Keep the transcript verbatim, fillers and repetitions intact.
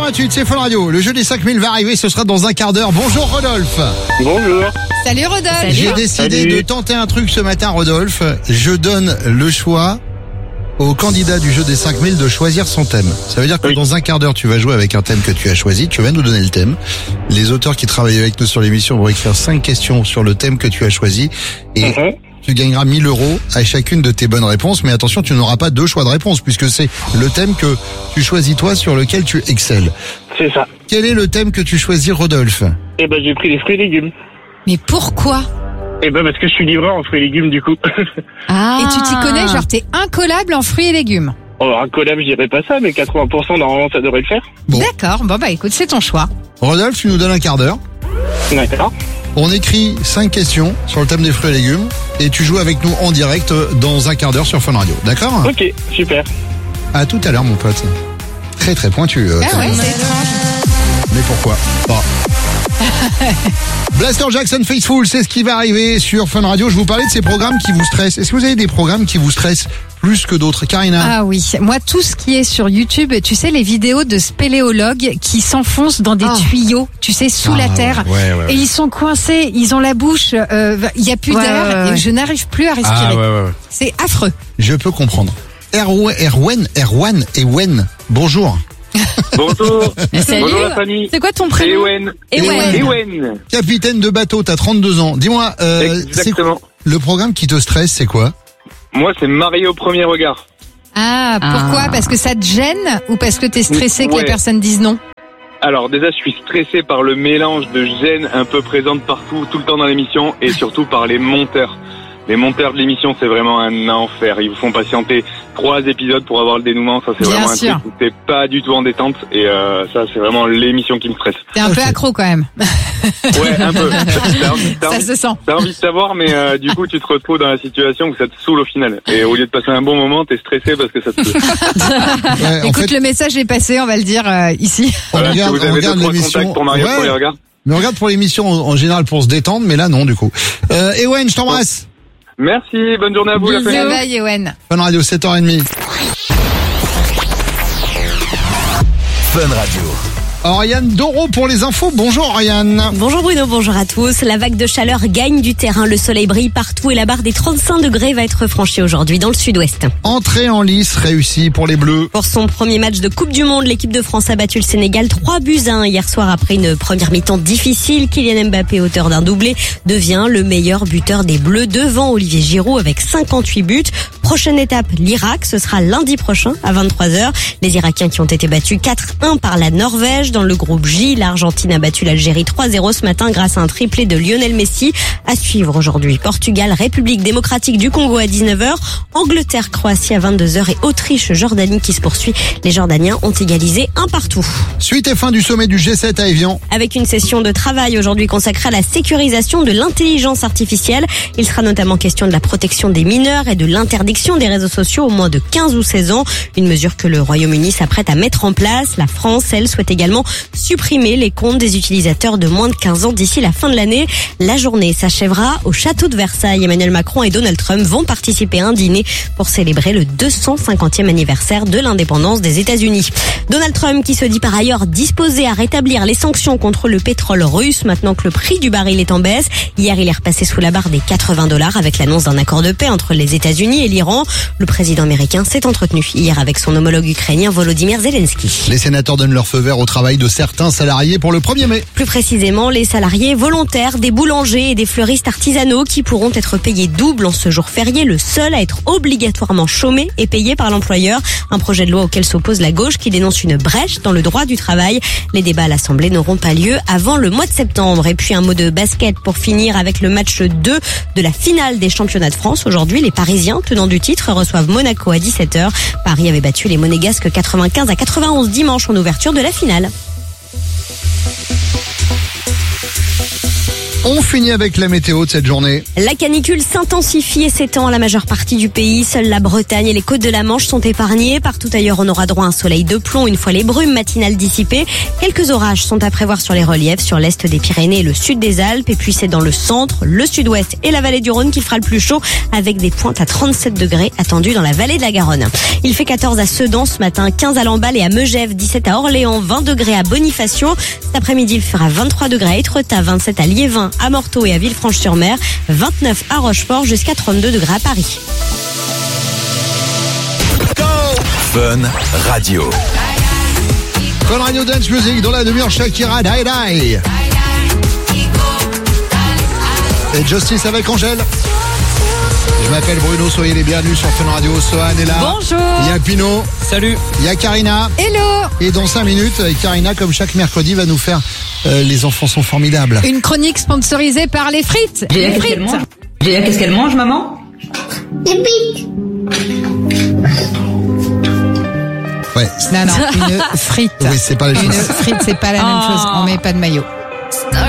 vingt-huit, c'est Fun Radio. Le jeu des cinq mille va arriver, ce sera dans un quart d'heure. Bonjour Rodolphe. Bonjour. Salut Rodolphe. J'ai décidé Salut. de tenter un truc ce matin, Rodolphe. Je donne le choix au candidat du jeu des cinq mille de choisir son thème. Ça veut dire que Oui. dans un quart d'heure, tu vas jouer avec un thème que tu as choisi. Tu vas nous donner le thème. Les auteurs qui travaillent avec nous sur l'émission vont écrire cinq questions sur le thème que tu as choisi. Et Mhm. tu gagneras mille euros à chacune de tes bonnes réponses. Mais attention, tu n'auras pas deux choix de réponse puisque c'est le thème que tu choisis toi sur lequel tu excelles. C'est ça. Quel est le thème que tu choisis, Rodolphe? Eh ben, j'ai pris les fruits et légumes. Mais pourquoi? Eh ben, parce que je suis livreur en fruits et légumes, du coup. Ah. Et tu t'y connais, genre t'es incollable en fruits et légumes. Oh, un collab, je dirais pas ça, mais quatre-vingts pour cent, normalement, ça devrait le faire. Bon. D'accord, bon bah écoute, c'est ton choix. Rodolphe, tu nous donnes un quart d'heure. D'accord. On écrit cinq questions sur le thème des fruits et légumes et tu joues avec nous en direct dans un quart d'heure sur Fun Radio. D'accord? Ok, super. À tout à l'heure, mon pote. Très très pointu. euh, Ah quand ouais, même. c'est étrange. Mais pourquoi pas? Blaster Jackson Faithful, c'est ce qui va arriver sur Fun Radio. Je vous parlais de ces programmes qui vous stressent. Est-ce que vous avez des programmes qui vous stressent plus que d'autres? Karina? Ah oui, moi tout ce qui est sur YouTube, tu sais les vidéos de spéléologues qui s'enfoncent dans des Ah. tuyaux, tu sais, sous Ah, la terre. ouais, ouais, ouais. Et ils sont coincés, ils ont la bouche, euh, il y a plus Ouais, d'air ouais, ouais. et je n'arrive plus à respirer. Ah ouais, ouais, ouais. C'est affreux. Je peux comprendre. Erwan, Erwan, Erwan et Wen. Bonjour. Bonjour. Salut. Bonjour la famille. C'est quoi ton C'est prénom? Ewen. Ewen. Ewen. Capitaine de bateau, t'as trente-deux ans. Dis-moi, euh, c'est Exactement. le programme qui te stresse, c'est quoi? Moi, c'est marié au premier regard. Ah, pourquoi? Ah. Parce que ça te gêne ou parce que t'es stressé que Ouais. la personne dise non? Alors, déjà, je suis stressé par le mélange de gêne un peu présente partout, tout le temps dans l'émission, et surtout par les monteurs. Les monteurs de l'émission, c'est vraiment un enfer. Ils vous font patienter trois épisodes pour avoir le dénouement. Ça, c'est Bien vraiment sûr. un truc où t'es pas du tout en détente. Et euh, ça, c'est vraiment l'émission qui me stresse. T'es un peu Ok. accro quand même. Ouais, un peu. T'as envie, t'as Ça envie- se sent. t'as envie de savoir, mais euh, du coup, tu te retrouves dans la situation où ça te saoule au final. Et au lieu de passer un bon moment, t'es stressé parce que ça te saoule. Ouais, en Écoute, fait, le message est passé, on va le dire euh, ici. on Voilà, regarde, est-ce que on vous avez deux, regarde trois l'émission. contacts pour marier au Ouais, premier regard? mais on regarde pour l'émission en, en général pour se détendre, mais là non du coup. Euh, Ewen, je t'embrasse. Merci, bonne journée à vous, la Bisous. famille. Bye bye, Ewen. Fun Radio, sept heures trente. Fun Radio. Oriane Doro pour les infos. Bonjour Oriane. Bonjour Bruno, bonjour à tous. La vague de chaleur gagne du terrain. Le soleil brille partout et la barre des trente-cinq degrés va être franchie aujourd'hui dans le sud-ouest. Entrée en lice réussie pour les Bleus. Pour son premier match de Coupe du Monde, l'équipe de France a battu le Sénégal trois buts à un hier soir après une première mi-temps difficile. Kylian Mbappé, auteur d'un doublé, devient le meilleur buteur des Bleus devant Olivier Giroud avec cinquante-huit buts. Prochaine étape, l'Irak. Ce sera lundi prochain à vingt-trois heures. Les Irakiens qui ont été battus quatre un par la Norvège. Dans le groupe J, l'Argentine a battu l'Algérie trois zéro ce matin grâce à un triplé de Lionel Messi. À suivre aujourd'hui, Portugal, République démocratique du Congo à dix-neuf heures, Angleterre, Croatie à vingt-deux heures et Autriche, Jordanie qui se poursuit. Les Jordaniens ont égalisé un partout. Suite et fin du sommet du G sept à Évian. Avec une session de travail aujourd'hui consacrée à la sécurisation de l'intelligence artificielle. Il sera notamment question de la protection des mineurs et de l'interdiction des réseaux sociaux aux moins de quinze ou seize ans. Une mesure que le Royaume-Uni s'apprête à mettre en place. La France, elle, souhaite également supprimer les comptes des utilisateurs de moins de quinze ans d'ici la fin de l'année. La journée s'achèvera au château de Versailles. Emmanuel Macron et Donald Trump vont participer à un dîner pour célébrer le deux cent cinquantième anniversaire de l'indépendance des États-Unis. Donald Trump qui se dit par ailleurs disposé à rétablir les sanctions contre le pétrole russe maintenant que le prix du baril est en baisse. Hier, il est repassé sous la barre des quatre-vingts dollars avec l'annonce d'un accord de paix entre les États-Unis et l'Iran. Le président américain s'est entretenu hier avec son homologue ukrainien Volodymyr Zelensky. Les sénateurs donnent leur feu vert au travail de certains salariés pour le premier mai. Plus précisément, les salariés volontaires des boulangers et des fleuristes artisanaux qui pourront être payés double en ce jour férié, le seul à être obligatoirement chômé et payé par l'employeur. Un projet de loi auquel s'oppose la gauche qui dénonce une brèche dans le droit du travail. Les débats à l'Assemblée n'auront pas lieu avant le mois de septembre. Et puis un mot de basket pour finir avec le match deux de la finale des championnats de France. Aujourd'hui, les Parisiens, tenants du titre, reçoivent Monaco à dix-sept heures. Paris avait battu les Monégasques quatre-vingt-quinze à quatre-vingt-onze dimanche en ouverture de la finale. On finit avec la météo de cette journée. La canicule s'intensifie et s'étend à la majeure partie du pays. Seule la Bretagne et les côtes de la Manche sont épargnées. Partout ailleurs, on aura droit à un soleil de plomb une fois les brumes matinales dissipées. Quelques orages sont à prévoir sur les reliefs, sur l'est des Pyrénées et le sud des Alpes. Et puis c'est dans le centre, le sud-ouest et la vallée du Rhône qu'il fera le plus chaud, avec des pointes à trente-sept degrés attendues dans la vallée de la Garonne. Il fait quatorze à Sedan ce matin, quinze à Lamballe et à Megève, dix-sept à Orléans, vingt degrés à Bonifacio. Cet après-midi, il fera vingt-trois degrés à Étretat, vingt-sept à Liévin, à Morteau et à Villefranche-sur-Mer, vingt-neuf à Rochefort jusqu'à trente-deux degrés à Paris. Fun Radio. Fun Radio Dance Music dans la demi-heure Shakira, Die Die. Et Justice avec Angèle. Je m'appelle Bruno, soyez les bienvenus sur Fun Radio. Sohan est là. Bonjour. Il y a Pino. Salut. Il y a Karina. Hello. Et dans cinq minutes, Karina, comme chaque mercredi, va nous faire euh, Les enfants sont formidables. Une chronique sponsorisée par les frites. Léa, Les qu'est-ce qu'elle frites. mange Léa, qu'est-ce qu'elle mange, maman? Ouais. Non, non, une frite. Oui, c'est pas les Une choses. frite, c'est pas la même Oh. chose. On met pas de maillot.